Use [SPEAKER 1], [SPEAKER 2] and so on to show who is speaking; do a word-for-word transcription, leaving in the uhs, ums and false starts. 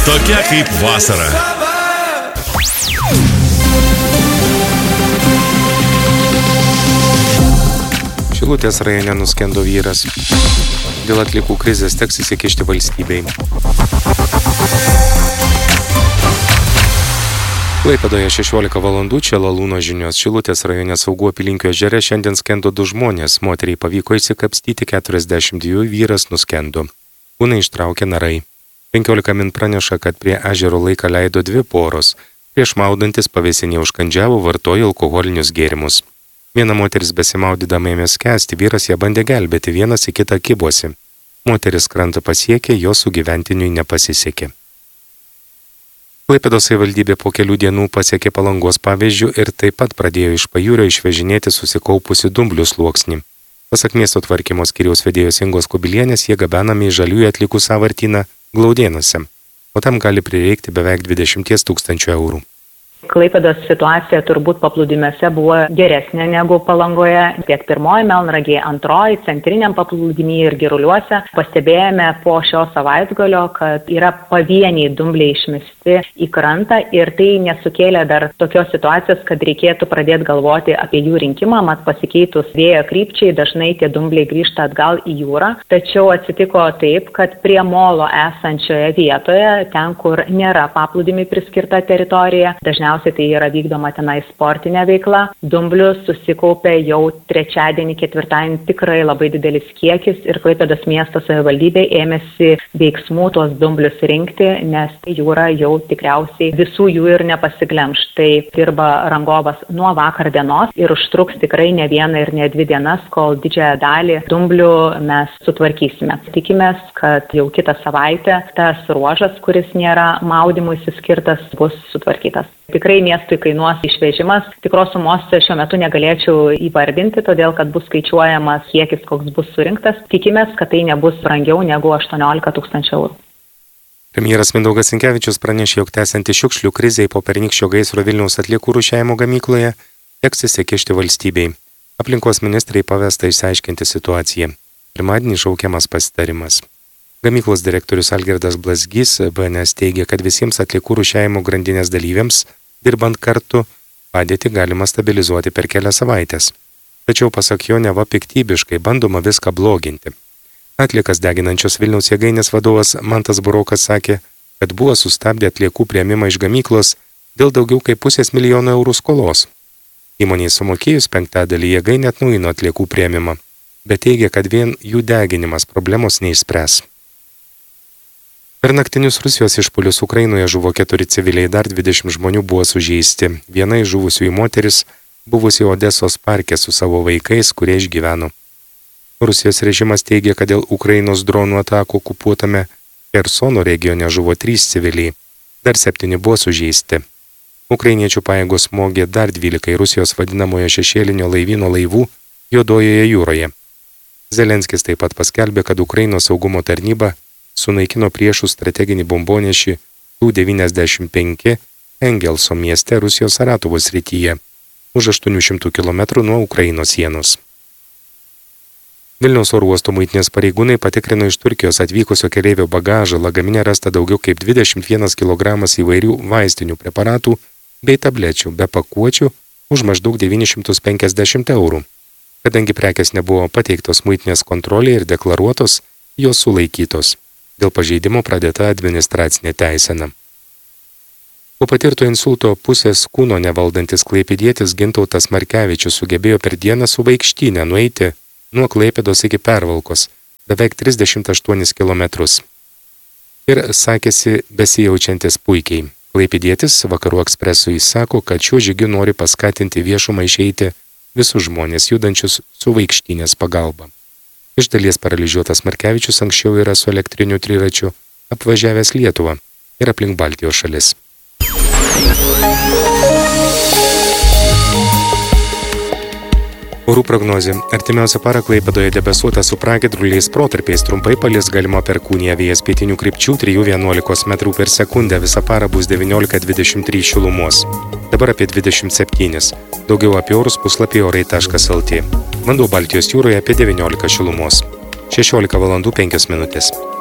[SPEAKER 1] Tokia kaip vasara.
[SPEAKER 2] Šilutės rajone nuskendo vyras. Dėl atliekų krizės teks įsikišti valstybei. Klaipėdoje šešiolika valandų, čia Lalūno žinios. Šilutės rajone Saugų apylinkių ežere šiandien skendo du žmonės. Moteriai pavyko išsikapstyti, keturiasdešimt dviejų vyras nuskendo. Kūną ištraukė narai. penkiolika min praneša, kad prie ežero laiką leido dvi poros. Prieš maudantis pavėsinėje užkandžiavo, vartojo alkoholinius gėrimus. Viena moteris besimaudydama ėmė skęsti, vyras ją bandė gelbėti, vienas į kitą kibosi. Moteris krantą pasiekė, jo sugyventiniui nepasisekė. Klaipėdos savivaldybė po kelių dienų pasiekė Palangos pavyzdžių ir taip pat pradėjo iš pajūrio išvežinėti susikaupusi dumblių sluoksnį. Pasak miesto tvarkymo skyriaus vedėjos Ingos Kubilienės, jie gabenami į žaliųjų atliekų sąvartyną Glaudėnuose, o tam gali prireikti beveik dvidešimt tūkstančių eurų.
[SPEAKER 3] Klaipėdos situacija turbūt paplūdimiuose buvo geresnė negu Palangoje. Tiek pirmoji melnragėje, antroji, centriniam paplūdimyje ir Giruliuose pastebėjome po šio savaitgalio, kad yra pavieniai dumbliai išmesti į krantą ir tai nesukėlė dar tokios situacijos, kad reikėtų pradėti galvoti apie jų rinkimą, mat pasikeitus vėjo krypčiai dažnai tie dumbliai grįžta atgal į jūrą. Tačiau atsitiko taip, kad prie molo esančioje vietoje, ten kur nėra paplūdimiui priskirta teritorija, dažniausiai Dažniausiai tai yra vykdoma tenai sportinė veikla. Dumblių susikaupė jau trečiadienį, ketvirtadienį tikrai labai didelis kiekis ir Klaipėdos miesto savivaldybė ėmėsi veiksmų tuos dumblius rinkti, nes jūra jau tikriausiai visų jų ir nepasiglemš. Tai dirba rangovas nuo vakar dienos ir užtruks tikrai ne vieną ir ne dvi dienas, kol didžiąją dalį dumblių mes sutvarkysime. Tikimės, kad jau kitą savaitę tas ruožas, kuris nėra maudymuisi skirtas, bus sutvarkytas. Tikrai miestui kainuos išvežimas. Tikros sumos šiuo metu negalėčiau įvardinti, todėl kad bus skaičiuojamas kiekis, koks bus surinktas. Tikimės, kad tai nebus brangiau negu aštuoniolika tūkstančių eurų.
[SPEAKER 2] Premjeras Mindaugas Sinkevičius pranešė, jog tęsianti šiukšlių krizei po pernykščio gaisro Vilniaus atliekų rūšiavimo gamykloje teks įsikišti valstybei. Aplinkos ministrai pavesta išsiaiškinti situaciją. Pirmadienį šaukiamas pasitarimas. Gamyklos direktorius Algirdas Blazgys B N S teigia, kad visiems atliekų rūšiavimo grandinės dalyviams, dirbant kartu, padėtį galima stabilizuoti per kelias savaitės. Tačiau pasak jo, neva piktybiškai bandoma viską bloginti. Atliekas deginančios Vilniaus jėgainės vadovas Mantas Burokas sakė, kad buvo sustabdę atliekų priėmimą iš gamyklos dėl daugiau kaip pusės milijono eurų skolos. Įmonei sumokėjus penktadalį jėgainė atnaujino atliekų priėmimą, bet teigia, kad vien jų deginimas problemos neišspręs. Per naktinius Rusijos išpuolius Ukrainoje žuvo keturi civiliai, dar dvidešimt žmonių buvo sužeisti. Viena iš žuvusiųjų moteris buvusi Odesos parke su savo vaikais, kurie išgyveno. Rusijos režimas teigia, kad dėl Ukrainos dronų atakų okupuotame Chersono regione žuvo trys civiliai, dar septyni buvo sužeisti. Ukrainiečių pajėgos smogė dar dvylikai Rusijos vadinamojo šešėlinio laivyno laivų Juodojoje jūroje. Zelenskis taip pat paskelbė, kad Ukrainos saugumo tarnyba sunaikino priešų strateginį bombonešį Tu devyniasdešimt penki Engelso mieste Rusijos Saratovo srityje, už aštuonių šimtų kilometrų nuo Ukrainos sienos. Vilniaus oro uosto muitinės pareigūnai patikrino iš Turkijos atvykusio keleivio bagažą, lagamine rasta daugiau kaip dvidešimt vienas kilogramas įvairių vaistinių preparatų bei tablečių be pakuočių už maždaug devynis šimtus penkiasdešimt eurų. Kadangi prekės nebuvo pateiktos muitinės kontrolė ir deklaruotos, jos sulaikytos. Dėl pažeidimo pradėta administracinė teisena. Po patirto insulto pusės kūno nevaldantis klaipėdietis Gintautas Markevičius sugebėjo per dieną su vaikštynę nueiti nuo Klaipėdos iki Pervalkos, beveik trisdešimt aštuonis kilometrus. Ir sakėsi besijaučiantis puikiai. Klaipėdietis Vakarų Ekspresui sako, kad šiuo žygiu nori paskatinti viešumą išeiti visus žmonės judančius su vaikštynės pagalba. Iš dalies paralyžiuotas Markevičius anksčiau yra su elektriniu triračiu apvažiavęs Lietuvą ir aplink Baltijos šalis. Orų prognozė. Artimiausią parą Klaipėdoje debesuota su pragiedruliais protarpiais, trumpai palis galima perkūnija, vėjas pietinių krypčių trijų vienuolikos metrų per sekundę, visą parą bus devyniolika dvidešimt trys šilumos. Dabar apie dvidešimt septyni. Daugiau apie orus puslapyje orai taškas el tė. Vanduo Baltijos jūroje apie devyniolika šilumos. šešiolika valandų penkios minutės.